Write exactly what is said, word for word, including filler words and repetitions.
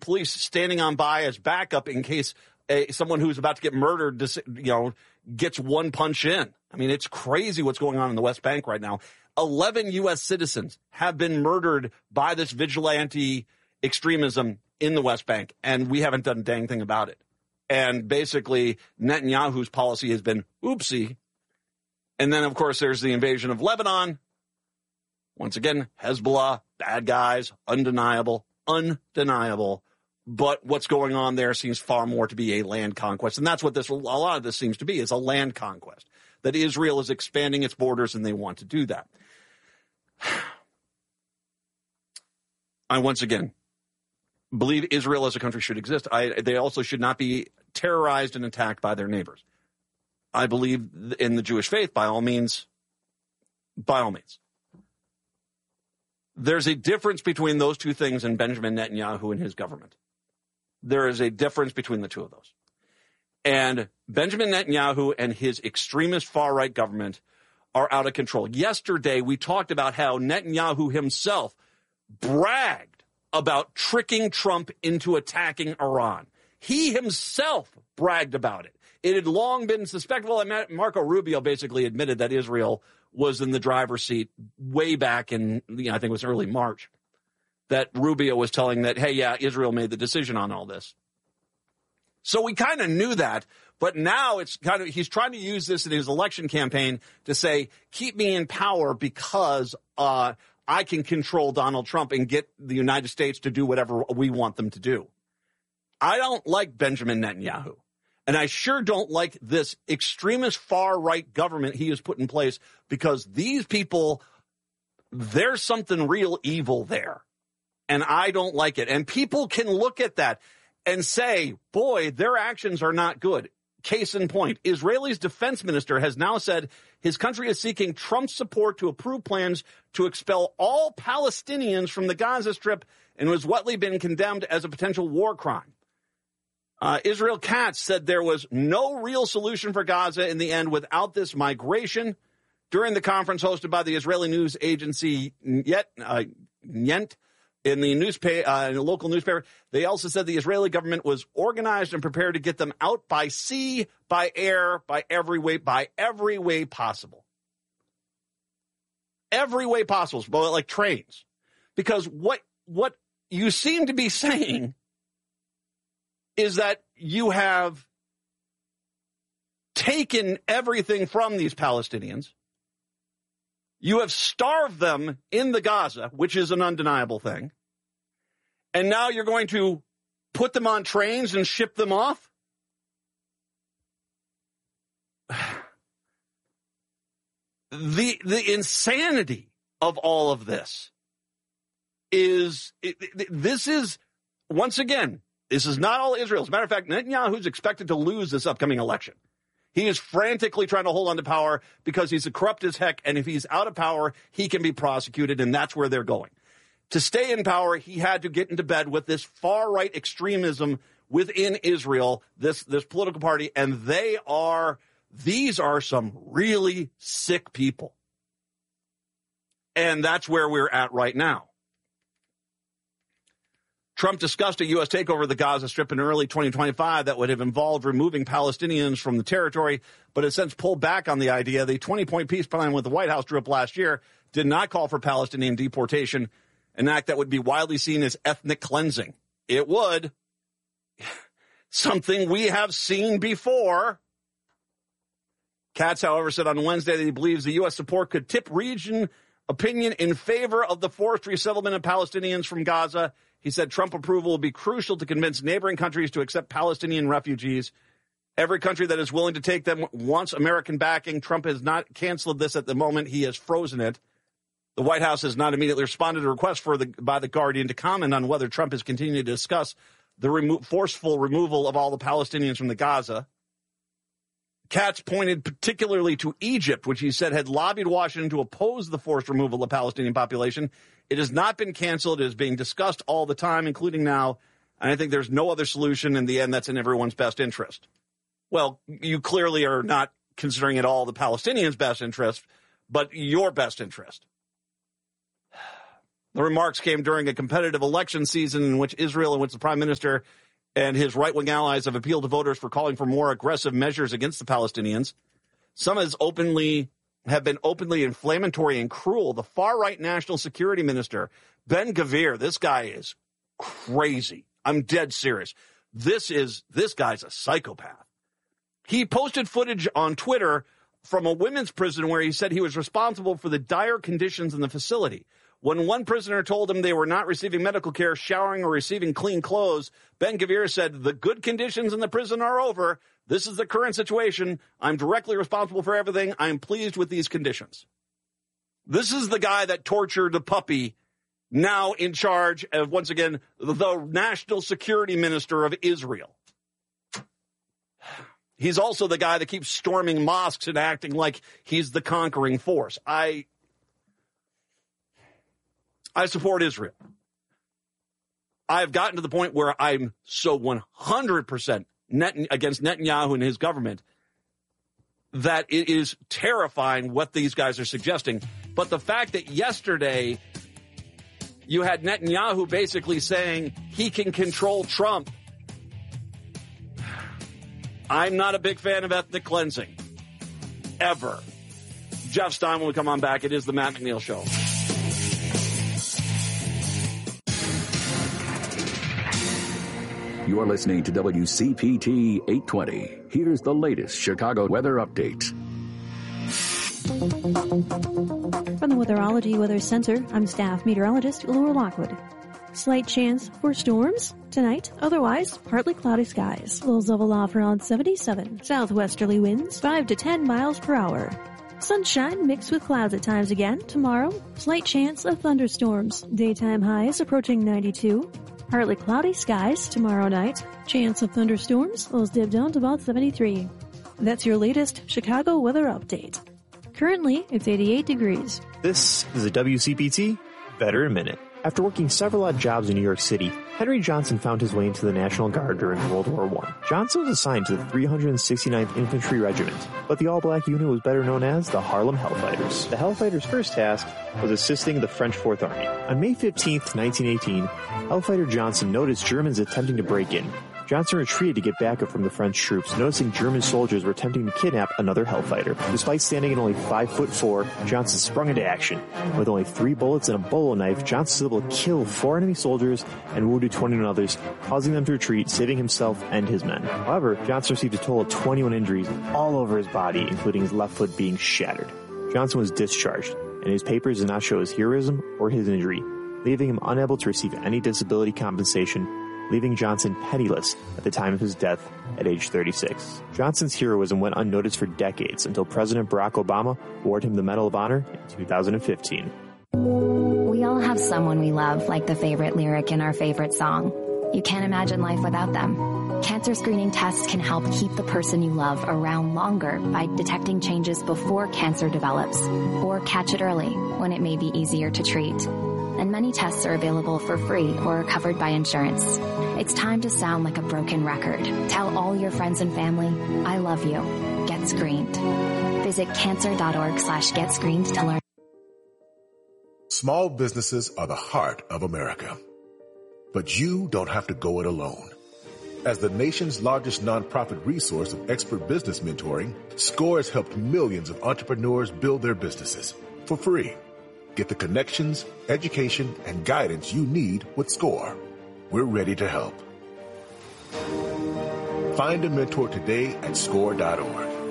police standing on by as backup in case a, someone who's about to get murdered, you know, gets one punch in. I mean, it's crazy what's going on in the West Bank right now. eleven U S citizens have been murdered by this vigilante extremism in the West Bank, and we haven't done a dang thing about it. And basically, Netanyahu's policy has been oopsie. And then, of course, there's the invasion of Lebanon. Once again, Hezbollah, bad guys, undeniable, undeniable. But what's going on there seems far more to be a land conquest. And that's what this, a lot of this seems to be, is a land conquest. That Israel is expanding its borders and they want to do that. I, once again, believe Israel as a country should exist. I, they also should not be terrorized and attacked by their neighbors. I believe in the Jewish faith, by all means, by all means. There's a difference between those two things and Benjamin Netanyahu and his government. There is a difference between the two of those. And Benjamin Netanyahu and his extremist far-right government are out of control. Yesterday, we talked about how Netanyahu himself bragged about tricking Trump into attacking Iran. He himself bragged about it. It had long been suspected. Well, Marco Rubio basically admitted that Israel was in the driver's seat way back in, you know, I think it was early March, that Rubio was telling that, hey, yeah, Israel made the decision on all this. So we kind of knew that, but now it's kind of, he's trying to use this in his election campaign to say, keep me in power because uh, I can control Donald Trump and get the United States to do whatever we want them to do. I don't like Benjamin Netanyahu. And I sure don't like this extremist far-right government he has put in place, because these people, there's something real evil there. And I don't like it. And people can look at that and say, boy, their actions are not good. Case in point, Israel's defense minister has now said his country is seeking Trump's support to approve plans to expel all Palestinians from the Gaza Strip, and was whatly been condemned as a potential war crime. Uh, Israel Katz said there was no real solution for Gaza in the end without this migration. During the conference hosted by the Israeli news agency Yet, uh, Yent, in the newspaper, uh, in a local newspaper, they also said the Israeli government was organized and prepared to get them out by sea, by air, by every way, by every way possible. Every way possible, but like trains. Because what what you seem to be saying is that you have taken everything from these Palestinians. You have starved them in the Gaza, which is an undeniable thing. And now you're going to put them on trains and ship them off? The the insanity of all of this is, it, it, this is, once again, this is not all Israel. As a matter of fact, Netanyahu's expected to lose this upcoming election. He is frantically trying to hold on to power because he's corrupt as heck, and if he's out of power, he can be prosecuted, and that's where they're going. To stay in power, he had to get into bed with this far-right extremism within Israel, this, this political party, and they are, these are some really sick people. And that's where we're at right now. Trump discussed a U S takeover of the Gaza Strip in early twenty twenty-five that would have involved removing Palestinians from the territory, but has since pulled back on the idea. The twenty-point peace plan with the White House drew up last year did not call for Palestinian deportation, an act that would be widely seen as ethnic cleansing. It would. Something we have seen before. Katz, however, said on Wednesday that he believes the U S support could tip region opinion in favor of the forced resettlement of Palestinians from Gaza. He said Trump approval will be crucial to convince neighboring countries to accept Palestinian refugees. Every country that is willing to take them wants American backing. Trump has not canceled this at the moment. He has frozen it. The White House has not immediately responded to a request for the, by the Guardian to comment on whether Trump is continuing to discuss the remo- forceful removal of all the Palestinians from the Gaza. Katz pointed particularly to Egypt, which he said had lobbied Washington to oppose the forced removal of the Palestinian population. It has not been canceled. It is being discussed all the time, including now. And I think there's no other solution in the end that's in everyone's best interest. Well, you clearly are not considering at all the Palestinians' best interest, but your best interest. The remarks came during a competitive election season in which Israel, in which the prime minister and his right-wing allies have appealed to voters for calling for more aggressive measures against the Palestinians. Some has openly have been openly inflammatory and cruel. The far-right national security minister, Ben Gvir, this guy is crazy. I'm dead serious. This is this guy's a psychopath. He posted footage on Twitter from a women's prison where he said he was responsible for the dire conditions in the facility. When one prisoner told him they were not receiving medical care, showering, or receiving clean clothes, Ben Gvir said, "The good conditions in the prison are over. This is the current situation. I'm directly responsible for everything. I'm pleased with these conditions." This is the guy that tortured a puppy, now in charge of, once again, the national security minister of Israel. He's also the guy that keeps storming mosques and acting like he's the conquering force. I... I support Israel. I've gotten to the point where I'm so one hundred percent net against Netanyahu and his government that it is terrifying what these guys are suggesting. But the fact that yesterday you had Netanyahu basically saying he can control Trump, I'm not a big fan of ethnic cleansing. Ever. Jeff Stein, when we come on back, it is the Matt McNeil Show. You're listening to W C P T eight twenty. Here's the latest Chicago weather update. From the Weatherology Weather Center, I'm staff meteorologist Laura Lockwood. Slight chance for storms tonight, otherwise partly cloudy skies. Lows level off around seventy-seven. Southwesterly winds five to ten miles per hour. Sunshine mixed with clouds at times again tomorrow. Slight chance of thunderstorms. Daytime highs approaching ninety-two. Partly cloudy skies tomorrow night. Chance of thunderstorms. Lows dip down to about seventy-three. That's your latest Chicago weather update. Currently, it's eighty-eight degrees. This is a W C P T Better in Minute. After working several odd jobs in New York City, Henry Johnson found his way into the National Guard during World War One. Johnson was assigned to the three hundred sixty-ninth Infantry Regiment, but the all-black unit was better known as the Harlem Hellfighters. The Hellfighters' first task was assisting the French Fourth Army. On May fifteenth, nineteen eighteen, Hellfighter Johnson noticed Germans attempting to break in. Johnson retreated to get backup from the French troops, noticing German soldiers were attempting to kidnap another Hellfighter. Despite standing at only five foot four, Johnson sprung into action. With only three bullets and a bolo knife, Johnson was able to kill four enemy soldiers and wounded twenty-one others, causing them to retreat, saving himself and his men. However, Johnson received a total of twenty-one injuries all over his body, including his left foot being shattered. Johnson was discharged, and his papers did not show his heroism or his injury, leaving him unable to receive any disability compensation, leaving Johnson penniless at the time of his death at age thirty-six. Johnson's heroism went unnoticed for decades until President Barack Obama awarded him the Medal of Honor in two thousand fifteen. We all have someone we love, like the favorite lyric in our favorite song. You can't imagine life without them. Cancer screening tests can help keep the person you love around longer by detecting changes before cancer develops, or catch it early when it may be easier to treat. And many tests are available for free or covered by insurance. It's time to sound like a broken record. Tell all your friends and family, I love you. Get screened. Visit cancer.org slash get screened to learn. Small businesses are the heart of America. But you don't have to go it alone. As the nation's largest nonprofit resource of expert business mentoring, SCORE has helped millions of entrepreneurs build their businesses for free. Get the connections, education, and guidance you need with SCORE. We're ready to help. Find a mentor today at score dot org.